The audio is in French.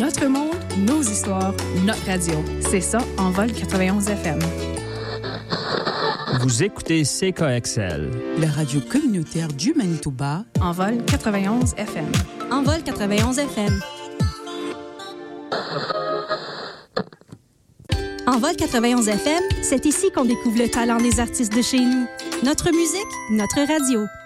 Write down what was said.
Notre monde, nos histoires, notre radio. C'est ça, Envol 91 FM. Vous écoutez CKXL. La radio communautaire du Manitoba. Envol 91 FM. Envol 91 FM. Envol 91 FM, c'est ici qu'on découvre le talent des artistes de chez nous. Notre musique, notre radio.